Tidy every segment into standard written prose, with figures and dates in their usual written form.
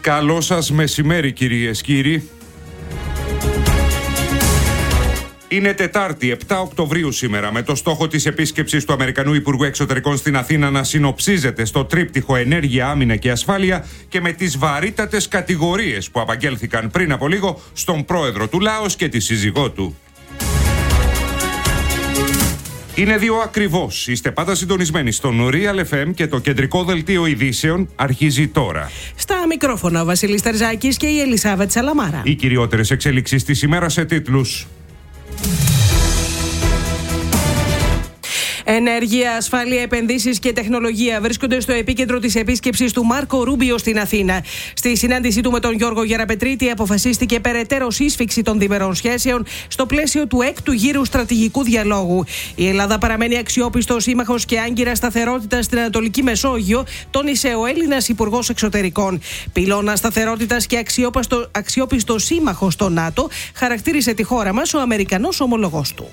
Καλό σας μεσημέρι, κυρίες, κύριοι. Είναι Τετάρτη, 7 Οκτωβρίου σήμερα, με το στόχο της επίσκεψης του Αμερικανού Υπουργού Εξωτερικών στην Αθήνα να συνοψίζεται στο τρίπτυχο ενέργεια, άμυνα και ασφάλεια και με τις βαρύτατες κατηγορίες που απαγγέλθηκαν πριν από λίγο στον πρόεδρο του Λάος και τη σύζυγό του. Είναι 2 ακριβώς. Είστε πάντα συντονισμένοι στον Real FM και το κεντρικό δελτίο ειδήσεων αρχίζει τώρα. Στα μικρόφωνα ο Βασίλης Τερζάκης και η Ελισάβετ Σαλαμάρα. Οι κυριότερες εξελίξεις της ημέρας σε τίτλους. Ενέργεια, ασφάλεια, επενδύσεις και τεχνολογία βρίσκονται στο επίκεντρο της επίσκεψης του Μάρκο Ρούμπιο στην Αθήνα. Στη συνάντησή του με τον Γιώργο Γεραπετρίτη αποφασίστηκε περαιτέρω σύσφιξη των διμερών σχέσεων στο πλαίσιο του 6ου γύρου στρατηγικού διαλόγου. Η Ελλάδα παραμένει αξιόπιστος σύμμαχος και άγκυρα σταθερότητας στην Ανατολική Μεσόγειο, τόνισε ο Έλληνας Υπουργός Εξωτερικών. Πυλώνα σταθερότητας και αξιόπιστος σύμμαχος στο ΝΑΤΟ, χαρακτήρισε τη χώρα μας ο Αμερικανός ομολογός του.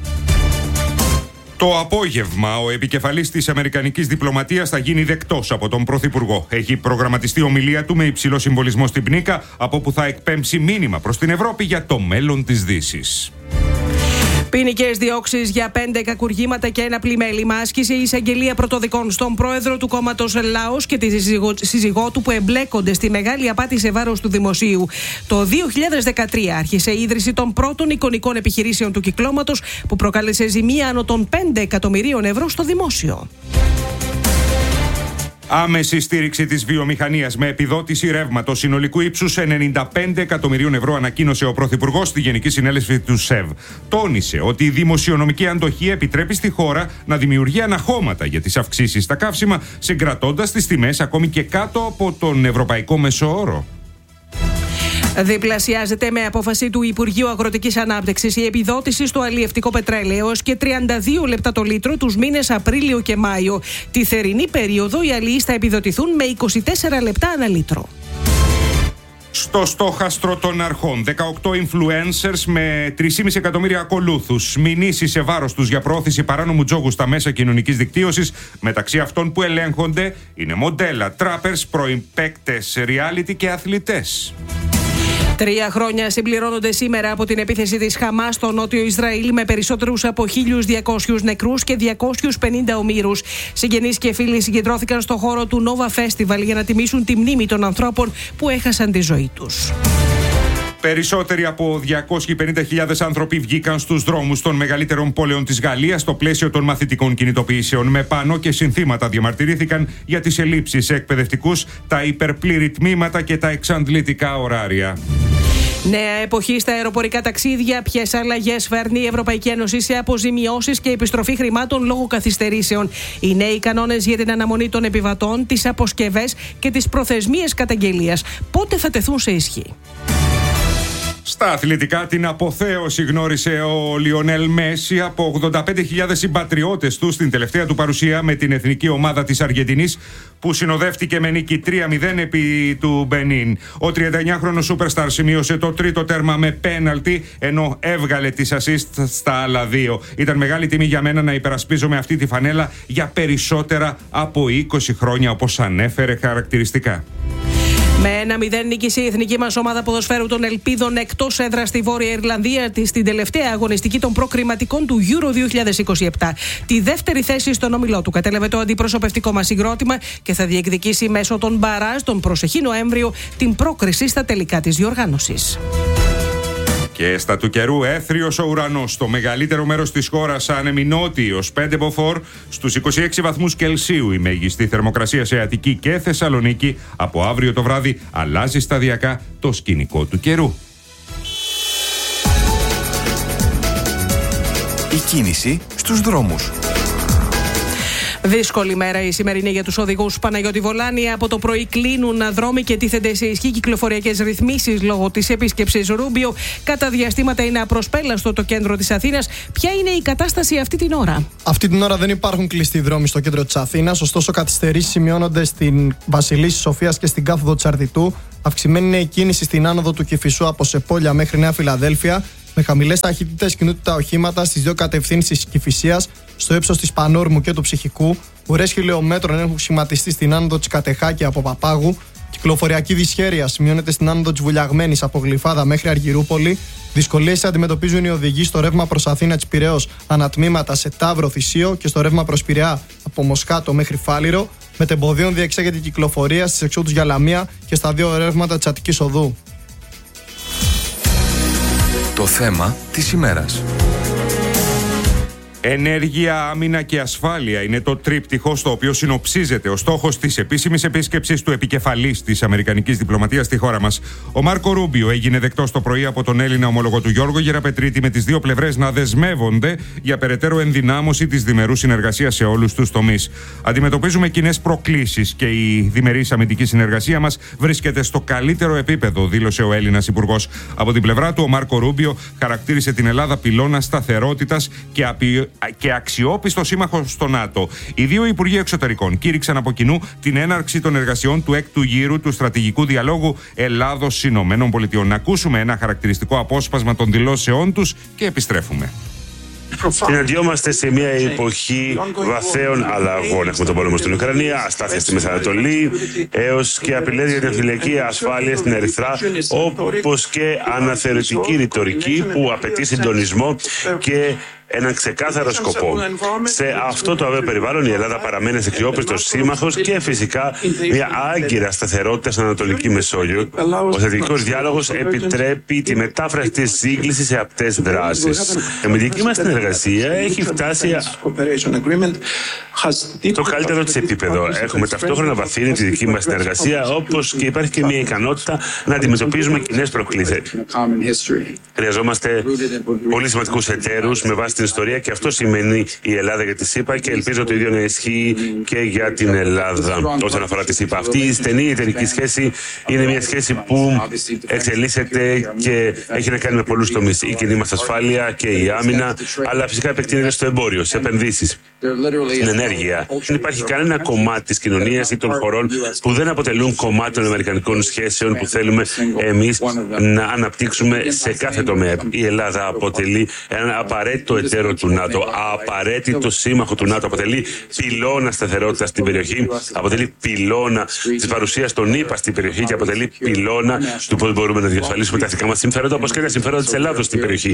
Το απόγευμα, ο επικεφαλής της αμερικανικής διπλωματίας θα γίνει δεκτός από τον Πρωθυπουργό. Έχει προγραμματιστεί ομιλία του με υψηλό συμβολισμό στην Πνίκα, από όπου θα εκπέμψει μήνυμα προς την Ευρώπη για το μέλλον της Δύσης. Ποινικές διώξεις για 5 κακουργήματα και ένα πλημέλημα άσκησε η εισαγγελία πρωτοδικών στον πρόεδρο του κόμματος Λάος και τη σύζυγό του που εμπλέκονται στη μεγάλη απάτη σε βάρος του δημοσίου. Το 2013 άρχισε η ίδρυση των πρώτων εικονικών επιχειρήσεων του κυκλώματος που προκάλεσε ζημία άνω των 5 εκατομμυρίων ευρώ στο δημόσιο. Άμεση στήριξη της βιομηχανίας με επιδότηση ρεύματος συνολικού ύψους 95 εκατομμυρίων ευρώ ανακοίνωσε ο Πρωθυπουργός στη Γενική Συνέλευση του ΣΕΒ. Τόνισε ότι η δημοσιονομική αντοχή επιτρέπει στη χώρα να δημιουργεί αναχώματα για τις αυξήσεις στα καύσιμα, συγκρατώντας τις τιμές ακόμη και κάτω από τον ευρωπαϊκό μεσόωρο. Διπλασιάζεται με απόφαση του Υπουργείου Αγροτικής Ανάπτυξης η επιδότηση στο αλλιευτικό πετρέλαιο έως και 32 λεπτά το λίτρο τους μήνες Απρίλιο και Μάιο. Τη θερινή περίοδο οι αλλιείς θα επιδοτηθούν με 24 λεπτά ανά λίτρο. Στο στόχαστρο των αρχών, 18 influencers με 3,5 εκατομμύρια ακολούθους. Μηνύσεις σε βάρος τους για προώθηση παράνομου τζόγου στα μέσα κοινωνικής δικτύωσης. Μεταξύ αυτών που ελέγχονται είναι μοντέλα, τράπερς, πρώην παίκτες, reality και αθλητές. 3 χρόνια συμπληρώνονται σήμερα από την επίθεση της Χαμάς στο νότιο Ισραήλ με περισσότερους από 1.200 νεκρούς και 250 ομήρους. Συγγενείς και φίλοι συγκεντρώθηκαν στο χώρο του Nova Festival για να τιμήσουν τη μνήμη των ανθρώπων που έχασαν τη ζωή τους. Περισσότεροι από 250.000 άνθρωποι βγήκαν στους δρόμους των μεγαλύτερων πόλεων της Γαλλίας στο πλαίσιο των μαθητικών κινητοποιήσεων. Με πανό και συνθήματα διαμαρτυρήθηκαν για τις ελλείψεις σε εκπαιδευτικούς, τα υπερπλήρη τμήματα και τα εξαντλητικά ωράρια. Νέα εποχή στα αεροπορικά ταξίδια. Ποιες αλλαγές φέρνει η Ευρωπαϊκή Ένωση σε αποζημιώσεις και επιστροφή χρημάτων λόγω καθυστερήσεων. Οι νέοι κανόνες για την αναμονή των επιβατών, τις αποσκευές και τις προθεσμίες καταγγελίας. Πότε θα τεθούν σε ισχύ? Στα αθλητικά, την αποθέωση γνώρισε ο Λιονέλ Μέση από 85.000 συμπατριώτες του στην τελευταία του παρουσία με την εθνική ομάδα της Αργεντινής, που συνοδεύτηκε με νίκη 3-0 επί του Μπενίν. Ο 39χρονος Σούπερσταρ σημείωσε το τρίτο τέρμα με πέναλτι, ενώ έβγαλε τις assist στα άλλα 2. Ήταν μεγάλη τιμή για μένα να υπερασπίζομαι αυτή τη φανέλα για περισσότερα από 20 χρόνια, όπως ανέφερε χαρακτηριστικά. Με 1-0 νίκησε η εθνική μας ομάδα ποδοσφαίρου των Ελπίδων εκτός έδρας στη Βόρεια Ιρλανδία στην τελευταία αγωνιστική των προκριματικών του Euro 2027. Τη δεύτερη θέση στον όμιλό του κατέλαβε το αντιπροσωπευτικό μας συγκρότημα και θα διεκδικήσει μέσω των μπαράζ τον προσεχή Νοέμβριο την πρόκριση στα τελικά της διοργάνωσης. Και στα του καιρού, έθριος ο ουρανός. Το μεγαλύτερο μέρος της χώρας άνεμοι νότιος 5 μποφόρ, στους 26 βαθμούς Κελσίου η μέγιστη θερμοκρασία σε Αττική και Θεσσαλονίκη. Από αύριο το βράδυ αλλάζει σταδιακά το σκηνικό του καιρού. Η κίνηση στους δρόμους. Δύσκολη μέρα η σημερινή για τους οδηγούς. Παναγιώτη Βολάνη, από το πρωί κλείνουν δρόμοι και τίθενται σε ισχύ κυκλοφοριακές ρυθμίσεις λόγω της επίσκεψης Ρούμπιο. Κατά διαστήματα είναι απροσπέλαστο το κέντρο της Αθήνας. Ποια είναι η κατάσταση αυτή την ώρα? Αυτή την ώρα δεν υπάρχουν κλειστοί δρόμοι στο κέντρο της Αθήνας, ωστόσο καθυστερήσεις σημειώνονται στην Βασιλίσσης Σοφίας και στην κάθοδο Τσαρδιτού. Αυξημένη είναι η κίνηση στην άνοδο του Κηφισού από Σεπόλια μέχρι Νέα Φιλαδέλφια. Με χαμηλές ταχύτητες κινούνται τα οχήματα στις δύο κατευθύνσεις της Κηφισίας, στο ύψος της Πανόρμου και του Ψυχικού. Ουρές χιλιόμετρων έχουν σχηματιστεί στην άνοδο της Κατεχάκη από Παπάγου. Κυκλοφοριακή δυσχέρεια σημειώνεται στην άνοδο της Βουλιαγμένης από Γλυφάδα μέχρι Αργυρούπολη. Δυσκολίες αντιμετωπίζουν οι οδηγοί στο ρεύμα προς Αθήνα της Πειραιώς ανατμήματα σε Ταύρο Θησίο και στο ρεύμα προς Πειραιά από Μοσχάτο μέχρι Φάληρο. Μετεμποδίων διεξάγεται η κυκλοφορία στις εξόδους για Λαμία και στα δύο ρεύματα της Αττικής Οδού. Το θέμα της ημέρας. Ενέργεια, άμυνα και ασφάλεια είναι το τρίπτυχο στο οποίο συνοψίζεται ο στόχος της επίσημης επίσκεψης του επικεφαλής της αμερικανικής διπλωματίας στη χώρα μας. Ο Μάρκο Ρούμπιο έγινε δεκτός το πρωί από τον Έλληνα ομολογό του Γιώργο Γεραπετρίτη, με τις δύο πλευρές να δεσμεύονται για περαιτέρω ενδυνάμωση της διμερούς συνεργασίας σε όλους τους τομείς. Αντιμετωπίζουμε κοινές προκλήσεις και η διμερής αμυντική συνεργασία μας βρίσκεται στο καλύτερο επίπεδο, δήλωσε ο Έλληνας υπουργός. Από την πλευρά του, ο Μάρκο Ρούμπιο χαρακτήρισε την Ελλάδα πυλώνα σταθερότητας και αξιόπιστο σύμμαχο στο ΝΑΤΟ. Οι δύο Υπουργοί Εξωτερικών κήρυξαν από κοινού την έναρξη των εργασιών του έκτου γύρου του στρατηγικού διαλόγου Ελλάδος-ΗΠΑ. Να ακούσουμε ένα χαρακτηριστικό απόσπασμα των δηλώσεών τους και επιστρέφουμε. Συναντιόμαστε σε μια εποχή βαθέων αλλαγών. Έχουμε τον πόλεμο στην Ουκρανία, αστάθεια στη Μεσανατολή, έως και απειλές για την φυλακή ασφάλεια στην Ερυθρά, όπως και αναθεωρητική ρητορική που απαιτεί συντονισμό και έναν ξεκάθαρο σκοπό. Σε αυτό το αβέβαιο περιβάλλον η Ελλάδα παραμένει αξιόπιστος σύμμαχος και φυσικά μια άγκυρα σταθερότητα στην Ανατολική Μεσόγειο. Ο στρατηγικός διάλογος επιτρέπει τη μετάφραση της σύγκλησης σε απτές δράσεις. Η αμυντική μας συνεργασία έχει φτάσει το καλύτερο της επίπεδο. Έχουμε ταυτόχρονα βαθύνει τη δική μας συνεργασία, όπως και υπάρχει και μια ικανότητα να αντιμετωπίζουμε κοινές προκλήσεις. Χρειαζόμαστε πολύ σημαντικούς εταίρους με βάση την ιστορία και αυτό σημαίνει η Ελλάδα για τη ΣΥΠΑ και ελπίζω το ίδιο να ισχύει και για την Ελλάδα όσον αφορά τη ΣΥΠΑ. Αυτή η στενή εταιρική σχέση είναι μια σχέση που εξελίσσεται και έχει να κάνει με πολλούς τομείς. Η κοινή μας ασφάλεια και η άμυνα, αλλά φυσικά επεκτείνεται στο εμπόριο, στις επενδύσεις, στην ενέργεια. Δεν υπάρχει κανένα κομμάτι της κοινωνίας ή των χωρών που δεν αποτελούν κομμάτι των αμερικανικών σχέσεων που θέλουμε εμείς να αναπτύξουμε σε κάθε τομέα. Η Ελλάδα αποτελεί ένα απαραίτητο εταίρο του ΝΑΤΟ, απαραίτητο σύμμαχο του ΝΑΤΟ, αποτελεί πυλώνα σταθερότητας στην περιοχή, αποτελεί πυλώνα της παρουσίας των ΗΠΑ στην περιοχή και αποτελεί πυλώνα του πώς μπορούμε να διασφαλίσουμε τα εθνικά μας συμφέροντα, όπως και τα συμφέροντα της Ελλάδος στην περιοχή.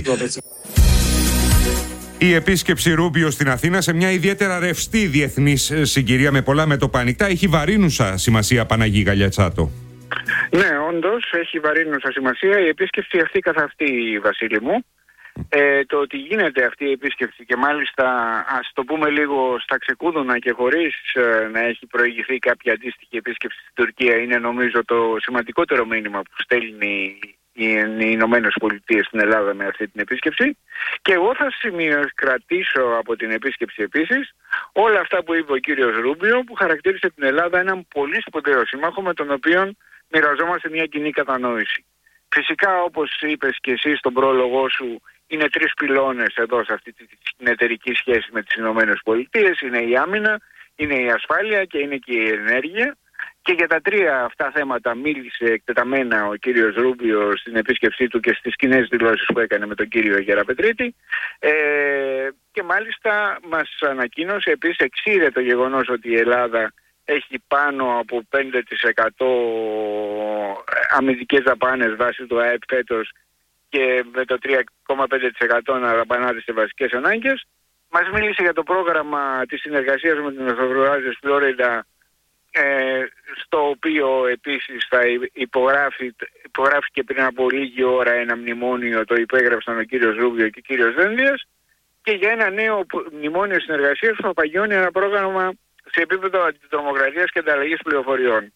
Η επίσκεψη Ρούμπιο στην Αθήνα σε μια ιδιαίτερα ρευστή διεθνής συγκυρία με πολλά μέτωπα ανοιχτά έχει βαρύνουσα σημασία, Παναγί Γαλιατσάτο. Ναι, όντως έχει βαρύνουσα σημασία η επίσκεψη αυτή καθ' αυτή, Βασίλη μου. Το ότι γίνεται αυτή η επίσκεψη και μάλιστα, ας το πούμε λίγο στα ξεκούδωνα και χωρίς να έχει προηγηθεί κάποια αντίστοιχη επίσκεψη στην Τουρκία, είναι νομίζω το σημαντικότερο μήνυμα που στέλνει οι Ηνωμένες Πολιτείες στην Ελλάδα με αυτή την επίσκεψη. Και εγώ θα κρατήσω από την επίσκεψη επίσης όλα αυτά που είπε ο κύριος Ρούμπιο, που χαρακτήρισε την Ελλάδα έναν πολύ σπουδαίο σύμμαχο με τον οποίο μοιραζόμαστε μια κοινή κατανόηση. Φυσικά, όπως είπες και εσύ στον πρόλογό σου, είναι τρεις πυλώνες εδώ σε αυτή την εταιρική σχέση με τις Ηνωμένες Πολιτείες. Είναι η άμυνα, είναι η ασφάλεια και είναι και η ενέργεια. Και για τα τρία αυτά θέματα μίλησε εκτεταμένα ο κύριος Ρούμπιο στην επίσκεψή του και στις κοινές δηλώσεις που έκανε με τον κύριο Γεραπετρίτη. Και μάλιστα μας ανακοίνωσε, επίσης εξήρε το γεγονός ότι η Ελλάδα έχει πάνω από 5% αμυντικές δαπάνες βάσει του ΑΕΠ φέτος και με το 3,5% να δαπανάται σε βασικές ανάγκες. Μας μίλησε για το πρόγραμμα της συνεργασίας με την Ορθογραφία της Φλόριντα, στο οποίο επίσης θα υπογράφηκε πριν από λίγη ώρα ένα μνημόνιο, το υπέγραψαν ο κύριος Ρούμπιο και ο κύριος Δένδιας, και για ένα νέο μνημόνιο συνεργασίας που θα παγιώνει ένα πρόγραμμα σε επίπεδο αντιτρομοκρατίας και ανταλλαγής πληροφοριών.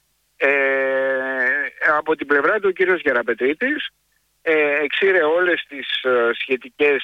Από την πλευρά του ο κύριος Γεραπετρίτης εξήρε όλες τις σχετικές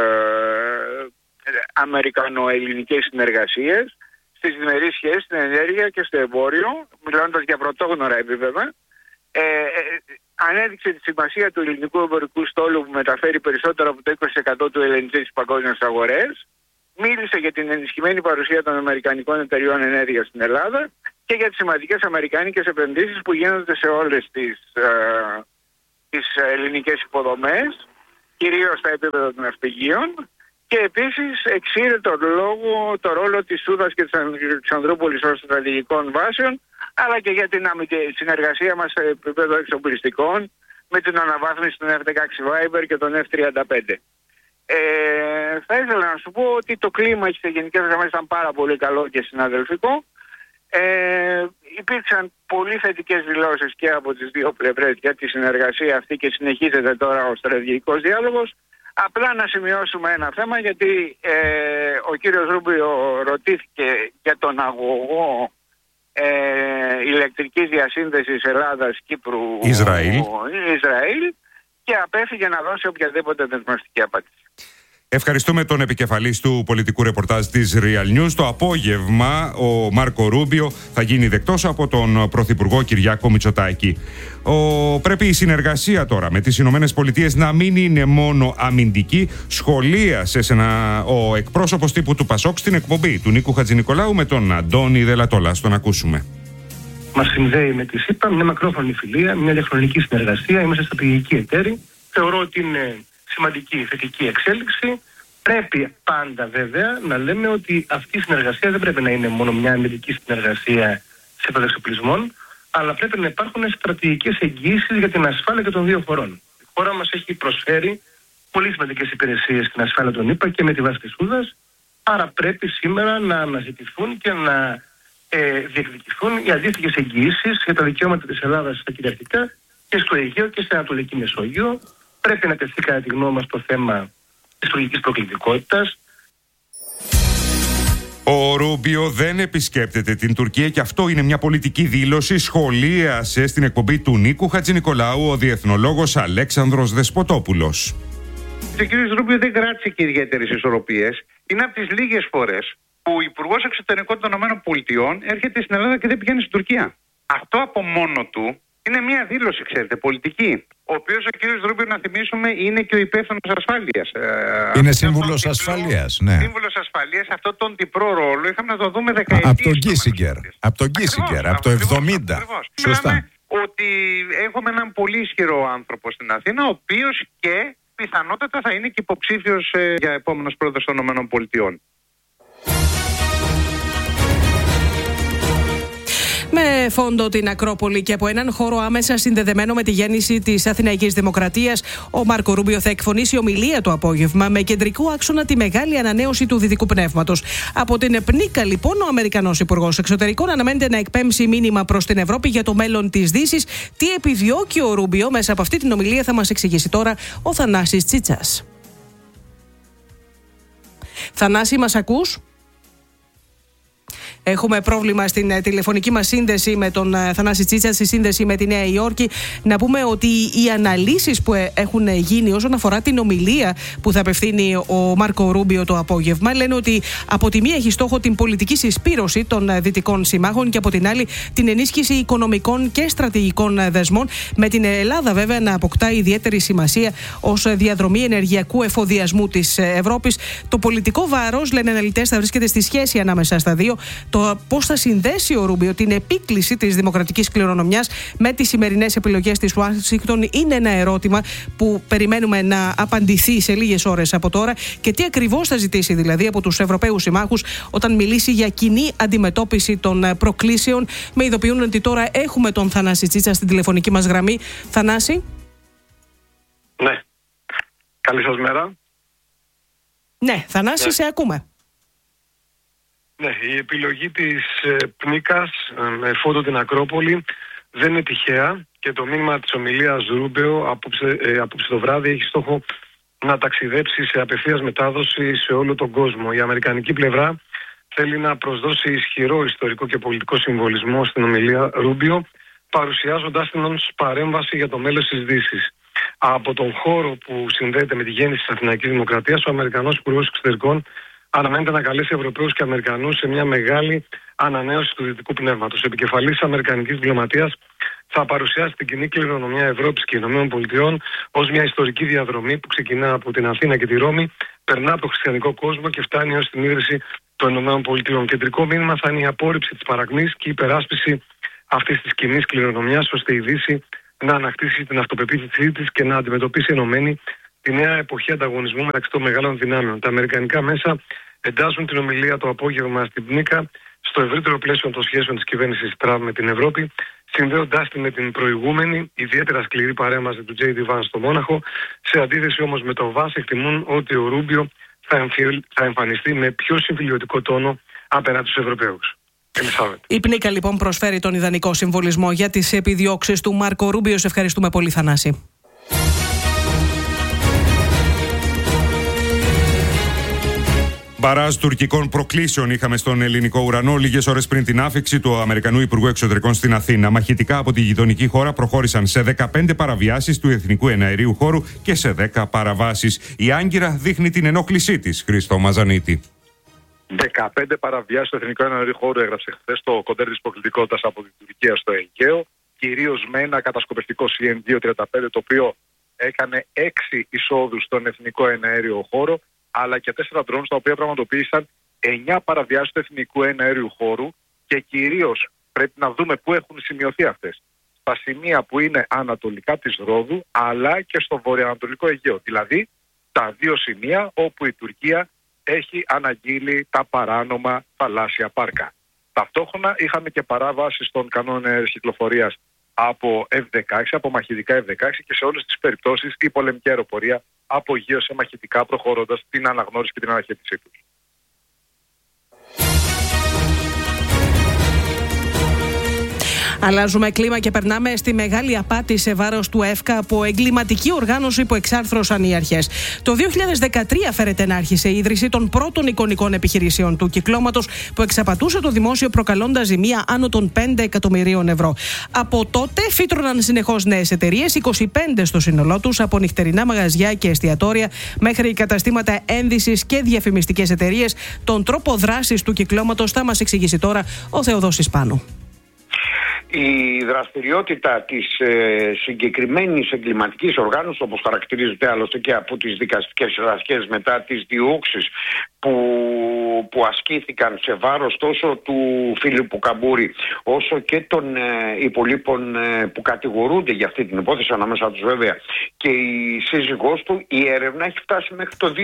αμερικανοελληνικές συνεργασίες στις διμερείς σχέσεις, στην ενέργεια και στο εμπόριο, μιλώντας για πρωτόγνωρα επίπεδα. Ανέδειξε τη σημασία του ελληνικού εμπορικού στόλου που μεταφέρει περισσότερο από το 20% του LNG στις παγκόσμιες αγορές. Μίλησε για την ενισχυμένη παρουσία των αμερικανικών εταιριών ενέργειας στην Ελλάδα και για τις σημαντικές αμερικάνικες επενδύσεις που γίνονται σε όλες τις ελληνικές υποδομές, κυρίως στα επίπεδα των ναυπηγείων. Και επίσης εξήρε το ρόλο της Σούδας και της Αλεξανδρούπολης ως στρατηγικών βάσεων, αλλά και για την συνεργασία μας σε επίπεδο εξοπλιστικών με την αναβάθμιση των F-16 Viper και των F-35. Θα ήθελα να σου πω ότι το κλίμα σε γενικές γραμμές ήταν πάρα πολύ καλό και συναδελφικό. Υπήρξαν πολύ θετικές δηλώσεις και από τις δύο πλευρές για τη συνεργασία αυτή και συνεχίζεται τώρα ο στρατηγικός διάλογος. Απλά να σημειώσουμε ένα θέμα, γιατί ο κύριος Ρούμπιο ρωτήθηκε για τον αγωγό ηλεκτρικής διασύνδεσης Ελλάδας-Κύπρου-Ισραήλ και απέφυγε να δώσει οποιαδήποτε δεσμευτική απάντηση. Ευχαριστούμε τον επικεφαλής του πολιτικού ρεπορτάζ της Real News. Το απόγευμα ο Μάρκο Ρούμπιο θα γίνει δεκτός από τον Πρωθυπουργό Κυριάκο Μητσοτάκη. Πρέπει η συνεργασία τώρα με τις Ηνωμένες Πολιτείες να μην είναι μόνο αμυντική. Σχολίασε ο εκπρόσωπος τύπου του Πασόκ στην εκπομπή του Νίκου Χατζηνικολάου με τον Αντώνη Δελατόλα. Στον ακούσουμε. Μας συνδέει με τη ΣΥΠΑ μια μακρόχρονη φιλία, μια διαχρονική συνεργασία. Είμαστε στρατηγικοί εταίροι. Θεωρώ ότι είναι σημαντική θετική εξέλιξη. Πρέπει πάντα βέβαια να λέμε ότι αυτή η συνεργασία δεν πρέπει να είναι μόνο μια αμυντική συνεργασία σε επίπεδο εξοπλισμών, αλλά πρέπει να υπάρχουν στρατηγικές εγγύησεις για την ασφάλεια και των δύο χωρών. Η χώρα μας έχει προσφέρει πολύ σημαντικές υπηρεσίες στην ασφάλεια των ΗΠΑ και με τη βάση της Ούδας, άρα πρέπει σήμερα να αναζητηθούν και να διεκδικηθούν οι αντίστοιχες εγγυήσεις για τα δικαιώματα της Ελλάδας στα κυριαρχικά και στο Αιγαίο και στην Ανατολική Μεσόγειο. Πρέπει να τεθεί κατά τη γνώμη μας το θέμα της τουρκικής προκλητικότητας. Ο Ρούμπιο δεν επισκέπτεται την Τουρκία και αυτό είναι μια πολιτική δήλωση. Σχολίασε στην εκπομπή του Νίκου Χατζηνικολάου ο διεθνολόγος Αλέξανδρος Δεσποτόπουλος. Ο κ. Ρούμπιο δεν κράτησε και ιδιαίτερες ισορροπίες. Είναι από τις λίγες φορές που ο Υπουργός Εξωτερικών των ΗΠΑ έρχεται στην Ελλάδα και δεν πηγαίνει στην Τουρκία. Αυτό από μόνο του είναι μια δήλωση, ξέρετε, πολιτική. Ο οποίος ο κ. Ρούμπιο, να θυμίσουμε, είναι και ο υπεύθυνος ασφάλειας. Είναι σύμβουλος ασφαλείας, ναι. Σύμβουλος ασφαλείας, αυτό τον τυπρό ρόλο είχαμε να το δούμε δεκαετίες. Από τον Κίσιγκερ, από το 70. Σωστά. Ότι έχουμε έναν πολύ ισχυρό άνθρωπο στην Αθήνα, ο οποίος και πιθανότατα θα είναι και υποψήφιος για επόμενος πρόεδρος των ΗΠΑ. Με φόντο την Ακρόπολη και από έναν χώρο άμεσα συνδεδεμένο με τη γέννηση της Αθηναϊκής Δημοκρατίας, ο Μάρκο Ρούμπιο θα εκφωνήσει ομιλία το απόγευμα με κεντρικό άξονα τη μεγάλη ανανέωση του δυτικού πνεύματος. Από την ΠΝΙΚΑ, λοιπόν, ο Αμερικανός Υπουργός Εξωτερικών αναμένεται να εκπέμψει μήνυμα προς την Ευρώπη για το μέλλον της Δύσης. Τι επιδιώκει ο Ρούμπιο μέσα από αυτή την ομιλία θα μας εξηγήσει τώρα ο Θανάσης Τσίτσας. Θανάση, μας ακούς? Έχουμε πρόβλημα στην τηλεφωνική μας σύνδεση με τον Θανάση Τσίτσα, στη σύνδεση με τη Νέα Υόρκη. Να πούμε ότι οι αναλύσεις που έχουν γίνει όσον αφορά την ομιλία που θα απευθύνει ο Μάρκο Ρούμπιο το απόγευμα λένε ότι από τη μία έχει στόχο την πολιτική συσπήρωση των δυτικών συμμάχων και από την άλλη την ενίσχυση οικονομικών και στρατηγικών δεσμών, με την Ελλάδα βέβαια να αποκτά ιδιαίτερη σημασία ως διαδρομή ενεργειακού εφοδιασμού της Ευρώπης. Το πολιτικό βάρος, λένε αναλυτές, θα βρίσκεται στη σχέση ανάμεσα στα δύο. Το πώς θα συνδέσει ο Ρούμπιο την επίκληση της δημοκρατικής κληρονομιάς με τις σημερινές επιλογές της Ουάσιγκτον είναι ένα ερώτημα που περιμένουμε να απαντηθεί σε λίγες ώρες από τώρα. Και τι ακριβώς θα ζητήσει δηλαδή από τους Ευρωπαίους συμμάχους όταν μιλήσει για κοινή αντιμετώπιση των προκλήσεων. Με ειδοποιούν ότι τώρα έχουμε τον Θανάση Τσίτσα στην τηλεφωνική μας γραμμή. Θανάση. Ναι. Καλή σας μέρα. Ναι, Θανάση, σε ακούμε. Ναι, η επιλογή της ΠΝΙΚΑς με φόντο την Ακρόπολη δεν είναι τυχαία και το μήνυμα της ομιλίας Ρούμπιο απόψε το βράδυ έχει στόχο να ταξιδέψει σε απευθείας μετάδοση σε όλο τον κόσμο. Η αμερικανική πλευρά θέλει να προσδώσει ισχυρό ιστορικό και πολιτικό συμβολισμό στην ομιλία Ρούμπιο, παρουσιάζοντάς την ως παρέμβαση για το μέλλον της Δύσης. Από τον χώρο που συνδέεται με τη γέννηση της Αθηναϊκής Δημοκρατίας, ο Αμερικανός Υπουργός Εξωτερικών αναμένεται να καλέσει Ευρωπαίους και Αμερικανούς σε μια μεγάλη ανανέωση του δυτικού πνεύματος. Ο επικεφαλής της Αμερικανικής διπλωματίας θα παρουσιάσει την κοινή κληρονομιά Ευρώπης και ΗΠΑ ως μια ιστορική διαδρομή που ξεκινά από την Αθήνα και τη Ρώμη, περνά από το χριστιανικό κόσμο και φτάνει ως την ίδρυση των ΗΠΑ. Κεντρικό μήνυμα θα είναι η απόρριψη της παρακμής και η υπεράσπιση αυτής της κοινής κληρονομιάς, ώστε η Δύση να ανακτήσει την αυτοπεποίθησή της και να αντιμετωπίσει ενωμένη τη νέα εποχή ανταγωνισμού μεταξύ των μεγάλων δυνάμεων. Τα αμερικανικά μέσα εντάσσουν την ομιλία το απόγευμα στην ΠΝΙΚΑ στο ευρύτερο πλαίσιο των σχέσεων της κυβέρνησης Τραμπ με την Ευρώπη, συνδέοντάς τη με την προηγούμενη, ιδιαίτερα σκληρή παρέμβαση του J.D. Vance στο Μόναχο. Σε αντίθεση όμως με το Vance, εκτιμούν ότι ο Ρούμπιο θα εμφανιστεί με πιο συμφιλιωτικό τόνο απέναντι στους Ευρωπαίους. Η Πνίκα λοιπόν προσφέρει τον ιδανικό συμβολισμό για τις επιδιώξεις του Μάρκο Ρούμπιο. Σε ευχαριστούμε πολύ, Θανάση. Μπαράζ τουρκικών προκλήσεων είχαμε στον ελληνικό ουρανό λίγες ώρες πριν την άφιξη του Αμερικανού Υπουργού Εξωτερικών στην Αθήνα. Μαχητικά από τη γειτονική χώρα προχώρησαν σε 15 παραβιάσεις του εθνικού εναερίου χώρου και σε 10 παραβάσεις. Η Άγκυρα δείχνει την ενόχλησή της, Χρήστο Μαζανίτη. 15 παραβιάσεις του εθνικού εναερίου χώρου έγραψε χθες το κοντέρ της υποκλητικότητας από την Τουρκία στο Αιγαίο, κυρίως με ένα κατασκοπευτικό CN-235, το οποίο έκανε 6 εισόδους στον εθνικό εναέριο χώρο, αλλά και 4 drones τα οποία πραγματοποίησαν 9 παραβιάσεις του εθνικού εναέριου χώρου, και κυρίως πρέπει να δούμε πού έχουν σημειωθεί αυτές. Στα σημεία που είναι ανατολικά της Ρόδου, αλλά και στο βορειοανατολικό Αιγαίο. Δηλαδή τα 2 σημεία όπου η Τουρκία έχει αναγγείλει τα παράνομα θαλάσσια πάρκα. Ταυτόχρονα είχαμε και παράβαση των κανόνων αέρης κυκλοφορίας από F-16, από μαχητικά F-16, και σε όλες τις περιπτώσεις η πολεμική αεροπορία απογείωσε μαχητικά, προχωρώντας την αναγνώριση και την αναχέτησή τους. Αλλάζουμε κλίμα και περνάμε στη μεγάλη απάτη σε βάρος του ΕΦΚΑ από εγκληματική οργάνωση που εξάρθρωσαν οι αρχές. Το 2013 φέρεται να άρχισε η ίδρυση των πρώτων εικονικών επιχειρήσεων του κυκλώματος που εξαπατούσε το δημόσιο, προκαλώντας ζημία άνω των 5 εκατομμυρίων ευρώ. Από τότε φύτρωναν συνεχώς νέες εταιρείες, 25 στο σύνολό τους, από νυχτερινά μαγαζιά και εστιατόρια μέχρι καταστήματα ένδυσης και διαφημιστικές εταιρείες. Τον τρόπο δράσης του κυκλώματος θα μας εξηγήσει τώρα ο Θεοδόσης Πάνου. Η δραστηριότητα της συγκεκριμένης εγκληματικής οργάνωσης, όπως χαρακτηρίζεται άλλωστε και από τις δικαστικές αρχές μετά τις διώξεις που ασκήθηκαν σε βάρος τόσο του Φίλιππου Καμπούρη όσο και των υπολείπων που κατηγορούνται για αυτή την υπόθεση, ανάμεσα τους βέβαια και η σύζυγός του, η έρευνα έχει φτάσει μέχρι το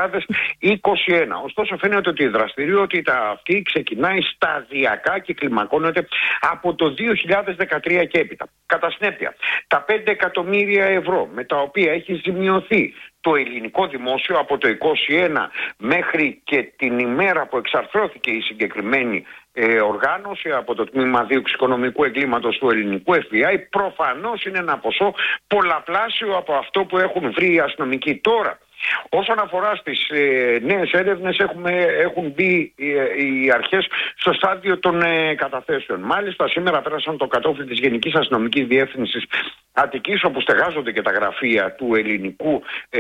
2021. Ωστόσο φαίνεται ότι η δραστηριότητα αυτή ξεκινάει σταδιακά και κλιμακώνεται από το 2013 και έπειτα. Κατά συνέπεια, τα 5 εκατομμύρια ευρώ με τα οποία έχει ζημιωθεί το ελληνικό δημόσιο από το 2021 μέχρι και την ημέρα που εξαρθρώθηκε η συγκεκριμένη οργάνωση από το Τμήμα Δίωξης Οικονομικού Εγκλήματος του ελληνικού FBI, προφανώς είναι ένα ποσό πολλαπλάσιο από αυτό που έχουν βρει οι αστυνομικοί τώρα. Όσον αφορά στις νέες έρευνες, έχουν μπει οι αρχές στο στάδιο των καταθέσεων. Μάλιστα σήμερα πέρασαν το κατόφλι της Γενικής Αστυνομικής Διεύθυνσης Αττικής, όπου στεγάζονται και τα γραφεία του ελληνικού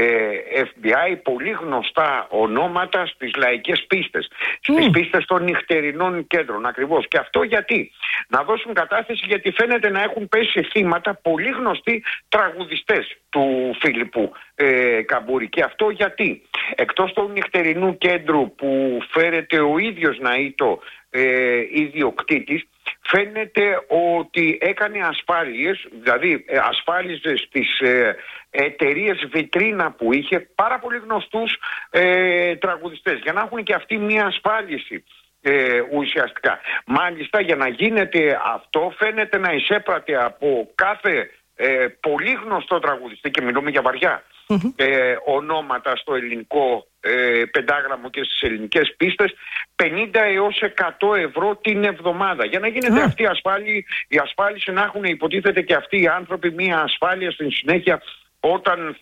FBI, πολύ γνωστά ονόματα στις λαϊκές πίστες, στις πίστες των νυχτερινών κέντρων ακριβώς. Και αυτό γιατί? Να δώσουν κατάθεση, γιατί φαίνεται να έχουν πέσει θύματα πολύ γνωστοί τραγουδιστές του Φίλιππου Καμπούρη. Και αυτό γιατί? Εκτός του νυχτερινού κέντρου που φέρεται ο ίδιος να είτο ιδιοκτήτης, φαίνεται ότι έκανε ασφάλειες, δηλαδή ασφάλιζε στις εταιρείες βιτρίνα που είχε πάρα πολύ γνωστούς τραγουδιστές, για να έχουν και αυτοί μια ασφάλιση ουσιαστικά. Μάλιστα, για να γίνεται αυτό φαίνεται να εισέπρατε από κάθε πολύ γνωστό τραγουδιστή, και μιλούμε για βαριά ονόματα στο ελληνικό πεντάγραμμο και στις ελληνικές πίστες, 50 έως 100 ευρώ την εβδομάδα, για να γίνεται αυτή η ασφάλιση, να έχουν υποτίθεται και αυτοί οι άνθρωποι μια ασφάλεια στην συνέχεια όταν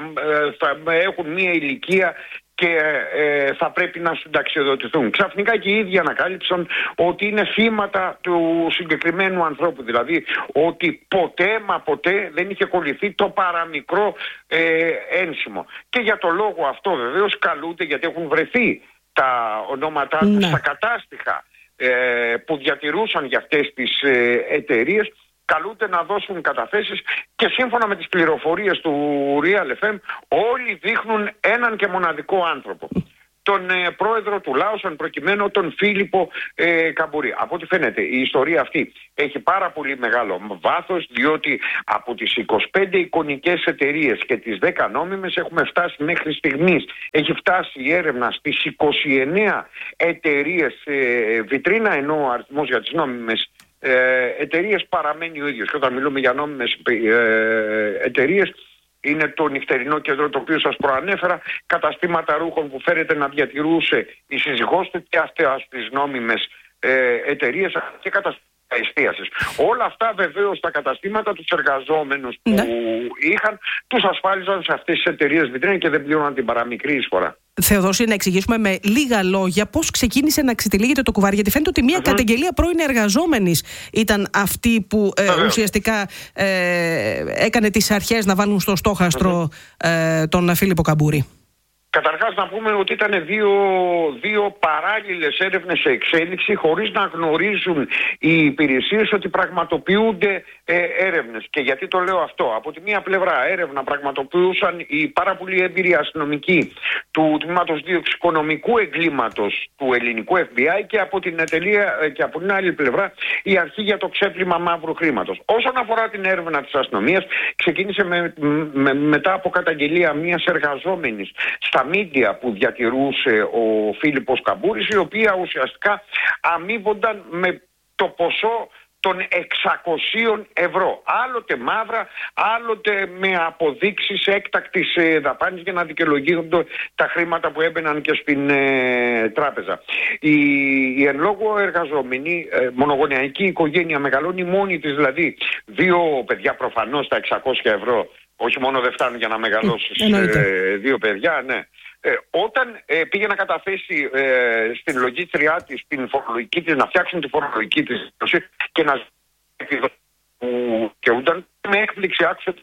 θα έχουν μια ηλικία και θα πρέπει να συνταξιοδοτηθούν. Ξαφνικά και οι ίδιοι ανακάλυψαν ότι είναι θύματα του συγκεκριμένου ανθρώπου. Δηλαδή ότι ποτέ δεν είχε κολληθεί το παραμικρό ένσημο. Και για το λόγο αυτό βεβαίως καλούνται, γιατί έχουν βρεθεί τα ονόματά τους στα κατάστοιχα που διατηρούσαν για αυτές τις εταιρείες, καλούνται να δώσουν καταθέσεις, και σύμφωνα με τις πληροφορίες του Real FM όλοι δείχνουν έναν και μοναδικό άνθρωπο. τον πρόεδρο του Λάος, εν προκειμένου τον Φίλιππο Καμπούρη. Από ό,τι φαίνεται η ιστορία αυτή έχει πάρα πολύ μεγάλο βάθος, διότι από τις 25 εικονικές εταιρείες και τις 10 νόμιμες έχουμε φτάσει μέχρι στιγμής. Έχει φτάσει η έρευνα στις 29 εταιρείες βιτρίνα, ενώ ο αριθμός για τις νόμιμες εταιρείες παραμένει ο ίδιος. Και όταν μιλούμε για νόμιμες εταιρείες, είναι το νυχτερινό κέντρο το οποίο σας προανέφερα, καταστήματα ρούχων που φέρεται να διατηρούσε η σύζυγός του και αυτές τις νόμιμες εταιρείες και καταστήματα εστίασης. Όλα αυτά βεβαίως τα καταστήματα, τους εργαζόμενους που είχαν, τους ασφάλιζαν σε αυτές τις εταιρείες βιτρίνα και δεν πλήρωναν την παραμικρή εισφορά. Θεοδόση, να εξηγήσουμε με λίγα λόγια πώς ξεκίνησε να ξετυλίγεται το κουβάρι, γιατί φαίνεται ότι μια καταγγελία πρώην εργαζόμενης ήταν αυτή που ουσιαστικά έκανε τις αρχές να βάλουν στο στόχαστρο τον Φίλιππο Καμπούρη. Καταρχάς να πούμε ότι ήταν δύο παράλληλες έρευνες σε εξέλιξη, χωρίς να γνωρίζουν οι υπηρεσίες ότι πραγματοποιούνται έρευνες. Και γιατί το λέω αυτό? Από τη μία πλευρά έρευνα πραγματοποιούσαν οι πάρα πολύ έμπειροι αστυνομικοί του τμήματος δίωξης οικονομικού εγκλήματος του ελληνικού FBI και από την άλλη πλευρά η αρχή για το ξέπλυμα μαύρου χρήματος. Όσον αφορά την έρευνα της αστυνομίας, ξεκίνησε μετά από καταγγελία μιας εργαζόμενης στα μίντια που διατηρούσε ο Φίλιππος Καμπούρης, η οποία ουσιαστικά αμείβονταν με το ποσό των 600 ευρώ. Άλλοτε μαύρα, άλλοτε με αποδείξεις έκτακτης δαπάνης για να δικαιολογούνται τα χρήματα που έμπαιναν και στην τράπεζα. Η εν λόγω εργαζόμενη μονογονεϊκή οικογένεια μεγαλώνει μόνη της, δηλαδή 2 παιδιά προφανώς τα 600 ευρώ όχι μόνο δεν φτάνουν για να μεγαλώσεις 2 παιδιά, ναι. Όταν πήγε να καταθέσει στην λογίστριά της την φορολογική της, να φτιάξουν τη φορολογική της και να δικαιούνταν, με έκπληξη άκουσε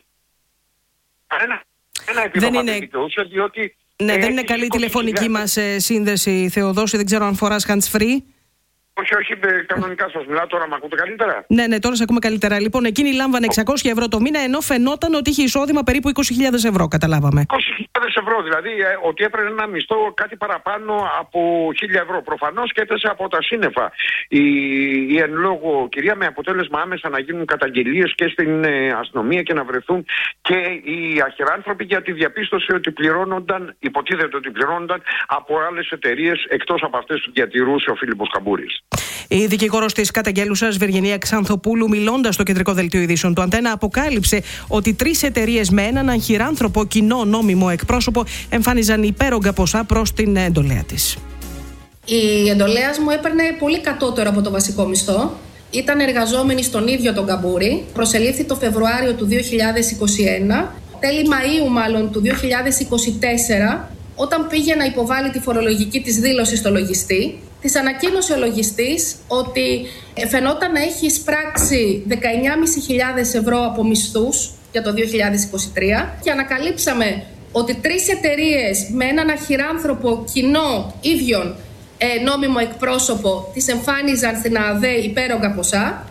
ένα επίδομα δεν δικαιούσε, διότι δεν είναι καλή τηλεφωνική μας σύνδεση, Θεοδόση, δεν ξέρω αν φοράς hands-free. Όχι, κανονικά σας μιλάω τώρα, με ακούτε καλύτερα? Ναι, τώρα σε ακούμε καλύτερα. Λοιπόν, εκείνη λάμβανε 600 ευρώ το μήνα, ενώ φαινόταν ότι είχε εισόδημα περίπου 20.000 ευρώ, καταλάβαμε. 20.000 ευρώ, δηλαδή ότι έπαιρνε ένα μισθό κάτι παραπάνω από 1.000 ευρώ. Προφανώς και έπεσε από τα σύννεφα η εν λόγω κυρία, με αποτέλεσμα άμεσα να γίνουν καταγγελίες και στην αστυνομία και να βρεθούν και οι αχυράνθρωποι, γιατί διαπίστωσε ότι υποτίθεται ότι πληρώνονταν από άλλες εταιρείες εκτός από αυτές που διατηρούσε ο Φίλιππος Καμπούρης. Η δικηγόρος της καταγγέλουσας, Βεργενία Ξανθοπούλου, μιλώντας στο κεντρικό δελτίο ειδήσεων του Αντένα, αποκάλυψε ότι 3 εταιρείες με έναν αχυράνθρωπο κοινό νόμιμο εκπρόσωπο εμφάνιζαν υπέρογκα ποσά προς την εντολέα της. Η εντολέας μου έπαιρνε πολύ κατώτερο από το βασικό μισθό. Ήταν εργαζόμενη στον ίδιο τον Καμπούρη. Προσελήφθη το Φεβρουάριο του 2021. Τέλη Μαΐου μάλλον του 2024, όταν πήγε να υποβάλει τη φορολογική της δήλωση στο λογιστή, της ανακοίνωσε ο λογιστής ότι φαινόταν να έχει εισπράξει 19.500 ευρώ από μισθούς για το 2023 και ανακαλύψαμε ότι 3 εταιρείες με έναν αχυράνθρωπο κοινό ίδιον νόμιμο εκπρόσωπο της εμφάνιζαν στην ΑΔΕ υπέρογκα ποσά.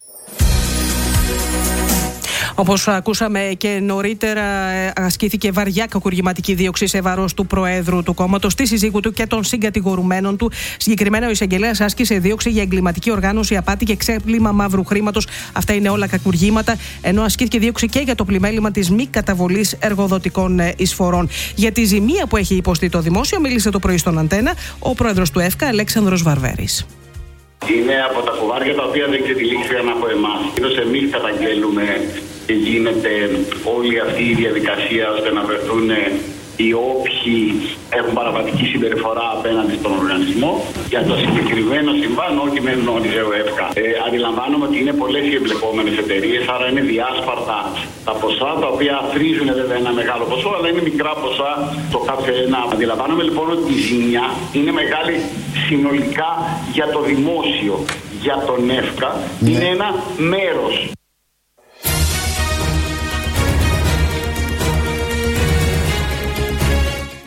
Όπως ακούσαμε και νωρίτερα, ασκήθηκε βαριά κακουργηματική δίωξη σε βάρος του Προέδρου του κόμματος, της συζύγου του και των συγκατηγορουμένων του. Συγκεκριμένα, ο εισαγγελέας άσκησε δίωξη για εγκληματική οργάνωση, απάτη και ξέπλυμα μαύρου χρήματος. Αυτά είναι όλα κακουργήματα. Ενώ ασκήθηκε δίωξη και για το πλημέλημα της μη καταβολής εργοδοτικών εισφορών. Για τη ζημία που έχει υποστεί το δημόσιο, μίλησε το πρωί στον Αντένα ο πρόεδρος του ΕΦΚΑ, Αλέξανδρος Βαρβέρης. Είναι από τα κουβάρια τα οποία δεν ξετυλίχθηκαν από εμάς. Ιδως εμείς καταγγέλουμε και γίνεται όλη αυτή η διαδικασία ώστε να βρεθούν οι όποιοι έχουν παραβατική συμπεριφορά απέναντι στον οργανισμό. Για το συγκεκριμένο συμβάν, όχι με γνώριζε ο ΕΦΚΑ. Αντιλαμβάνομαι ότι είναι πολλές οι εμπλεκόμενες εταιρείες, άρα είναι διάσπαρτα τα ποσά, τα οποία φρίζουν βέβαια ένα μεγάλο ποσό, αλλά είναι μικρά ποσά το κάθε ένα. Αντιλαμβάνομαι λοιπόν ότι η ζημιά είναι μεγάλη συνολικά για το δημόσιο. Για τον ΕΦΚΑ είναι ένα μέρος.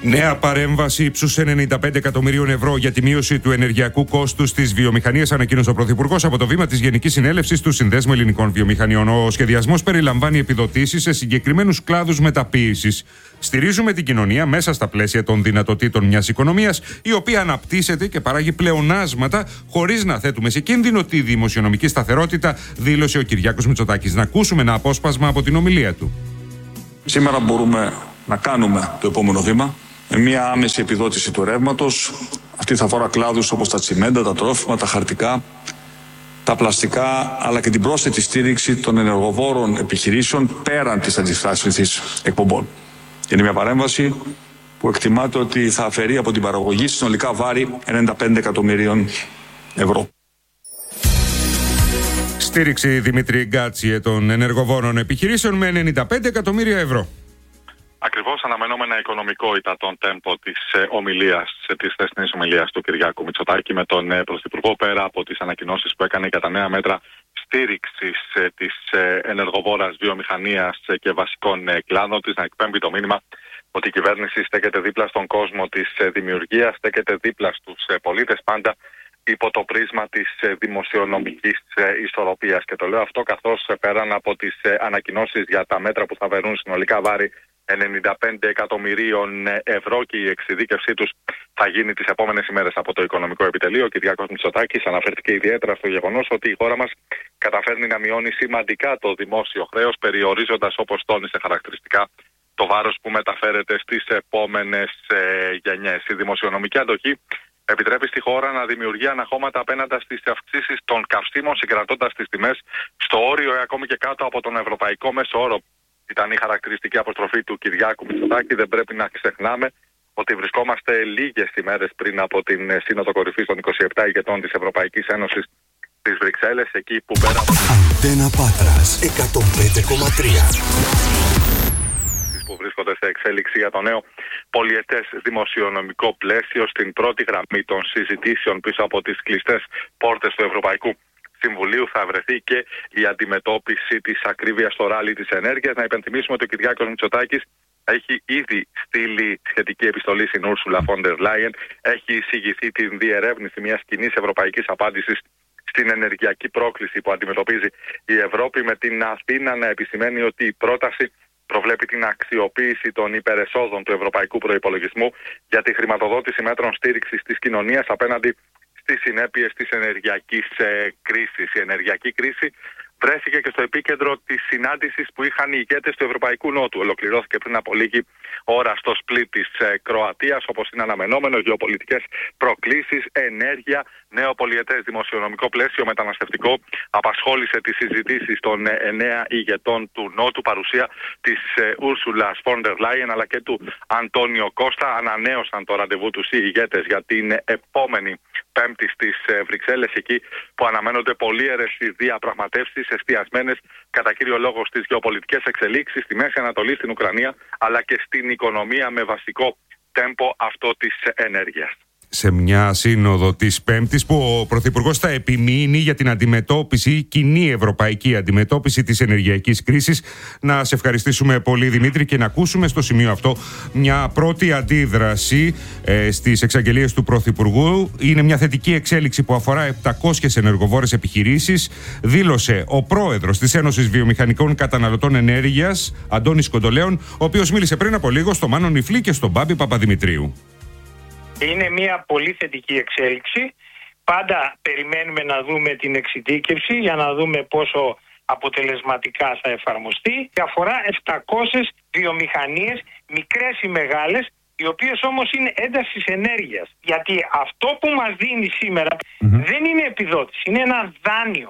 Νέα παρέμβαση ύψους 95 εκατομμυρίων ευρώ για τη μείωση του ενεργειακού κόστους της βιομηχανίας, ανακοίνωσε ο Πρωθυπουργός από το βήμα της Γενικής Συνέλευσης του Συνδέσμου Ελληνικών Βιομηχανιών. Ο σχεδιασμός περιλαμβάνει επιδοτήσεις σε συγκεκριμένους κλάδους μεταποίησης. Στηρίζουμε την κοινωνία μέσα στα πλαίσια των δυνατοτήτων μιας οικονομίας, η οποία αναπτύσσεται και παράγει πλεονάσματα χωρίς να θέτουμε σε κίνδυνο τη δημοσιονομική σταθερότητα, δήλωσε ο Κυριάκος Μητσοτάκης. Να ακούσουμε ένα απόσπασμα από την ομιλία του. Σήμερα μπορούμε να κάνουμε το επόμενο βήμα με μια άμεση επιδότηση του ρεύματος. Αυτή θα αφορά κλάδους όπως τα τσιμέντα, τα τρόφιμα, τα χαρτικά, τα πλαστικά, αλλά και την πρόσθετη στήριξη των ενεργοβόρων επιχειρήσεων πέραν της αντιστάσιμης εκπομπών. Είναι μια παρέμβαση που εκτιμάται ότι θα αφαιρεί από την παραγωγή συνολικά βάρη 95 εκατομμυρίων ευρώ. Στήριξη Δημήτρη Γκάτσιε των ενεργοβόρων επιχειρήσεων με 95 εκατομμύρια ευρώ. Ακριβώς αναμενόμενα οικονομικό ήταν τον τέμπο της χθεσινής ομιλίας του Κυριάκου Μητσοτάκη με τον Πρωθυπουργό, πέρα από τις ανακοινώσεις που έκανε για τα νέα μέτρα στήριξης της ενεργοβόρας βιομηχανίας και βασικών κλάδων της, να εκπέμπει το μήνυμα ότι η κυβέρνηση στέκεται δίπλα στον κόσμο της δημιουργίας, στέκεται δίπλα στους πολίτες, πάντα υπό το πρίσμα της δημοσιονομικής ισορροπίας. Και το λέω αυτό καθώς πέραν από τις ανακοινώσεις για τα μέτρα που θα βαρύνουν συνολικά βάρη 95 εκατομμυρίων ευρώ και η εξειδίκευσή τους θα γίνει τις επόμενες ημέρες από το Οικονομικό Επιτελείο, ο Κυριάκος Μητσοτάκης αναφέρθηκε ιδιαίτερα στο γεγονός ότι η χώρα μας καταφέρνει να μειώνει σημαντικά το δημόσιο χρέος, περιορίζοντας, όπως τόνισε χαρακτηριστικά, το βάρος που μεταφέρεται στις επόμενες γενιές. Η δημοσιονομική αντοχή επιτρέπει στη χώρα να δημιουργεί αναχώματα απέναντι στις αυξήσεις των καυσίμων, συγκρατώντας τις τιμές στο όριο ή ακόμη και κάτω από τον ευρωπαϊκό μέσο όρο. Ήταν η χαρακτηριστική αποστροφή του Κυριάκου Μητσοτάκη. Δεν πρέπει να ξεχνάμε ότι βρισκόμαστε λίγες ημέρες πριν από την Σύνοδο Κορυφής των 27 ηγετών της Ευρωπαϊκής Ένωσης στις Βρυξέλλες, εκεί που πέρα από Αντένα Πάτρας 105,3 που βρίσκονται σε εξέλιξη για το νέο πολιετές δημοσιονομικό πλαίσιο, στην πρώτη γραμμή των συζητήσεων πίσω από τις κλειστές πόρτες του Ευρωπαϊκού Συμβουλίου θα βρεθεί και η αντιμετώπιση της ακρίβειας στο ράλι της ενέργειας. Να υπενθυμίσουμε ότι ο Κυριάκος Μητσοτάκης έχει ήδη στείλει σχετική επιστολή στην Ursula von der Leyen, έχει εισηγηθεί την διερεύνηση μιας κοινής ευρωπαϊκής απάντησης στην ενεργειακή πρόκληση που αντιμετωπίζει η Ευρώπη, με την Αθήνα να επισημαίνει ότι η πρόταση προβλέπει την αξιοποίηση των υπερεσόδων του ευρωπαϊκού προϋπολογισμού για τη χρηματοδότηση μέτρων στήριξης της κοινωνίας απέναντι στις συνέπειες της ενεργειακής κρίσης. Η ενεργειακή κρίση βρέθηκε και στο επίκεντρο της συνάντησης που είχαν οι ηγέτες του Ευρωπαϊκού Νότου. Ολοκληρώθηκε πριν από λίγη ώρα στο Σπλίτ της Κροατίας, όπως είναι αναμενόμενο, γεωπολιτικές προκλήσεις, ενέργεια, νέο πολιετές δημοσιονομικό πλαίσιο, μεταναστευτικό, απασχόλησε τις συζητήσεις των 9 ηγετών του Νότου, παρουσία της Ursula von der Leyen αλλά και του Αντώνιο Κώστα. Ανανέωσαν το ραντεβού τους οι ηγέτες για την επόμενη Πέμπτη στις Βρυξέλλες, εκεί που αναμένονται πολύερες διαπραγματεύσεις εστιασμένες κατά κύριο λόγο στις γεωπολιτικές εξελίξεις στη Μέση Ανατολή, στην Ουκρανία αλλά και στην οικονομία, με βασικό τέμπο αυτό της ενέργειας. Σε μια σύνοδο της Πέμπτης που ο Πρωθυπουργός θα επιμείνει για την αντιμετώπιση, κοινή ευρωπαϊκή αντιμετώπιση της ενεργειακής κρίσης. Να σε ευχαριστήσουμε πολύ, Δημήτρη, και να ακούσουμε στο σημείο αυτό μια πρώτη αντίδραση στις εξαγγελίες του Πρωθυπουργού. Είναι μια θετική εξέλιξη που αφορά 700 ενεργοβόρες επιχειρήσεις, δήλωσε ο πρόεδρος της Ένωσης Βιομηχανικών Καταναλωτών Ενέργειας, Αντώνης Κοντολέων, ο οποίος μίλησε πριν από λίγο στο Μάνο Νιφλή και στον Μπάμπη Παπαδημητρίου. Είναι μια πολύ θετική εξέλιξη. Πάντα περιμένουμε να δούμε την εξειδίκευση για να δούμε πόσο αποτελεσματικά θα εφαρμοστεί. Αφορά 700 βιομηχανίες, μικρές ή μεγάλες, οι οποίες όμως είναι έντασης ενέργειας. Γιατί αυτό που μας δίνει σήμερα δεν είναι επιδότηση, είναι ένα δάνειο.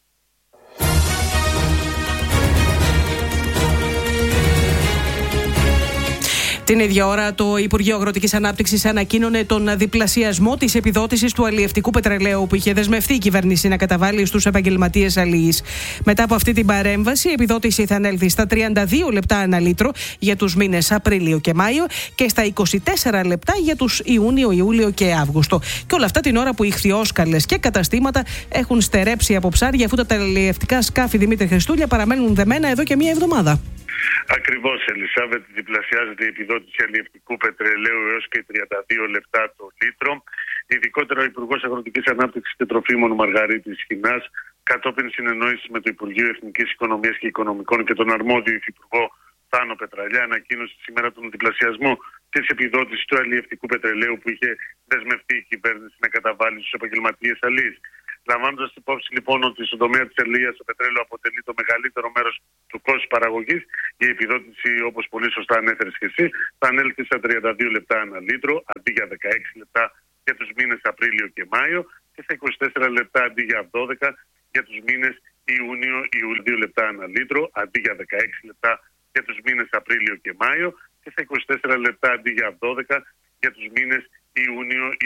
Την ίδια ώρα, το Υπουργείο Αγροτικής Ανάπτυξης ανακοίνωνε τον διπλασιασμό της επιδότησης του αλλιευτικού πετρελαίου που είχε δεσμευτεί η κυβέρνηση να καταβάλει στους επαγγελματίες αλλιείς. Μετά από αυτή την παρέμβαση, η επιδότηση θα ανέλθει στα 32 λεπτά ανά λίτρο για τους μήνες Απρίλιο και Μάιο και στα 24 λεπτά για τους Ιούνιο, Ιούλιο και Αύγουστο. Και όλα αυτά την ώρα που οι ιχθυόσκαλες και καταστήματα έχουν στερέψει από ψάρια, αφού τα αλλιευτικά σκάφη, Δημήτρη Χριστούλια, παραμένουν δεμένα εδώ και μία εβδομάδα. Ακριβώς, Ελισάβετ, διπλασιάζεται η επιδότηση αλλιευτικού πετρελαίου έως και 32 λεπτά το λίτρο. Ειδικότερα, ο Υπουργός Αγροτικής Ανάπτυξης και Τροφίμων Μαργαρίτης Χινάς, κατόπιν συνεννόησης με το Υπουργείο Εθνικής Οικονομίας και Οικονομικών και τον αρμόδιο υφυπουργό Θάνο Πετραλιά, ανακοίνωσε σήμερα τον διπλασιασμό της επιδότησης του αλλιευτικού πετρελαίου που είχε δεσμευτεί η κυβέρνηση να καταβάλει στους επαγγελματίες αλείς. Λαμβάνοντας υπόψη λοιπόν ότι στον τομέα της αλίας το πετρέλαιο αποτελεί το μεγαλύτερο μέρος του κόστους παραγωγής, η επιδότηση, όπως πολύ σωστά ανέφερες και εσύ, θα ανέλθει στα 32 λεπτά ανά λίτρο αντί για 16 λεπτά για τους μήνες Απρίλιο και Μάιο και στα 24 λεπτά αντί για 12 για τους μήνες Ιούνιο-Ιούλιο. 2 λεπτά ανά λίτρο αντί για 16 λεπτά για τους μήνες Απρίλιο και Μάιο και στα 24 λεπτά αντί για 12 για τους μήνες Ιούνιο